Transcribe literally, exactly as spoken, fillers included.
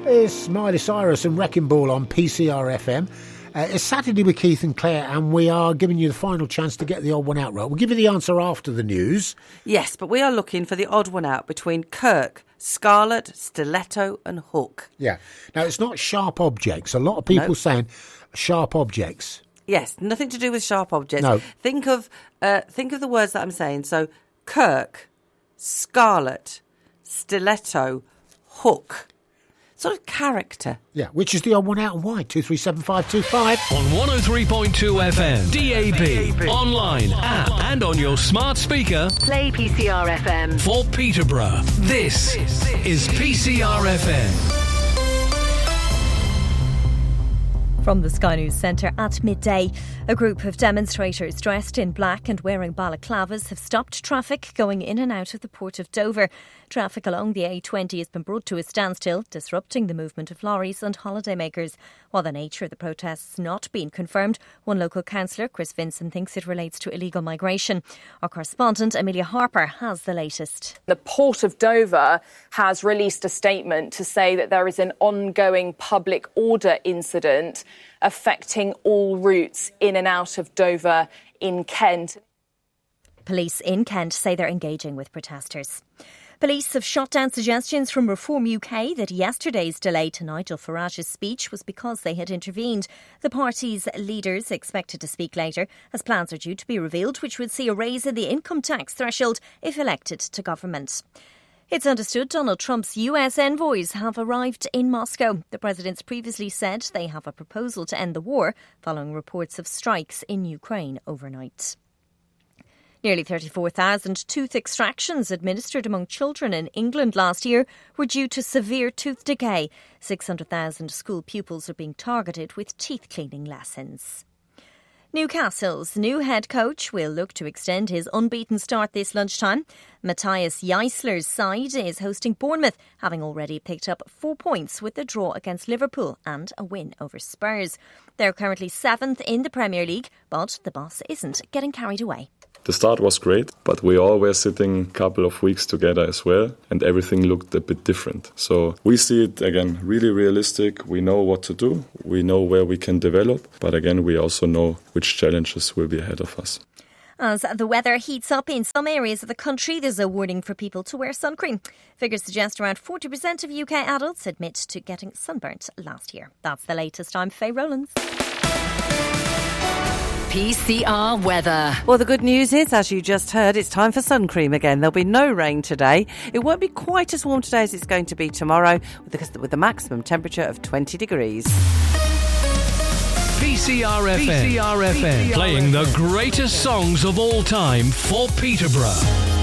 It's Miley Cyrus and Wrecking Ball on P C R F M. Uh, it's Saturday with Keith and Claire, and we are giving you the final chance to get the odd one out right. We'll give you the answer after the news. Yes, but we are looking for the odd one out between Kirk, Scarlet, Stiletto and Hook. Yeah. Now, it's not sharp objects. A lot of people No. saying sharp objects. Yes, nothing to do with sharp objects. No. Think of, uh, think of the words that I'm saying. So, Kirk, Scarlet, Stiletto, Hook. Sort of character. Yeah, which is the odd one out and why? two three seven five two five. On one oh three point two F M, D A B, online, app, and on your smart speaker. Play P C R F M. For Peterborough, this is P C R F M. From the Sky News Centre at midday, a group of demonstrators dressed in black and wearing balaclavas have stopped traffic going in and out of the port of Dover. Traffic along the A twenty has been brought to a standstill, disrupting the movement of lorries and holidaymakers. While the nature of the protests has not been confirmed, one local councillor, Chris Vinson, thinks it relates to illegal migration. Our correspondent, Amelia Harper, has the latest. The Port of Dover has released a statement to say that there is an ongoing public order incident affecting all routes in and out of Dover in Kent. Police in Kent say they're engaging with protesters. Police have shot down suggestions from Reform U K that yesterday's delay to Nigel Farage's speech was because they had intervened. The party's leaders expected to speak later, as plans are due to be revealed, which would see a raise in the income tax threshold if elected to government. It's understood Donald Trump's U S envoys have arrived in Moscow. The president's previously said they have a proposal to end the war following reports of strikes in Ukraine overnight. Nearly thirty-four thousand tooth extractions administered among children in England last year were due to severe tooth decay. six hundred thousand school pupils are being targeted with teeth cleaning lessons. Newcastle's new head coach will look to extend his unbeaten start this lunchtime. Matthias Jaisler's side is hosting Bournemouth, having already picked up four points with a draw against Liverpool and a win over Spurs. They're currently seventh in the Premier League, but the boss isn't getting carried away. The start was great, but we all were sitting a couple of weeks together as well, and everything looked a bit different. So we see it, again, really realistic. We know what to do. We know where we can develop. But again, we also know which challenges will be ahead of us. As the weather heats up in some areas of the country, there's a warning for people to wear sun cream. Figures suggest around forty percent of U K adults admit to getting sunburnt last year. That's the latest. I'm Faye Rowlands. P C R weather. Well, the good news is, as you just heard, it's time for sun cream again. There'll be no rain today. It won't be quite as warm today as it's going to be tomorrow, with the, with the maximum temperature of twenty degrees. P C R F M, P C R F M, playing the greatest songs of all time for Peterborough.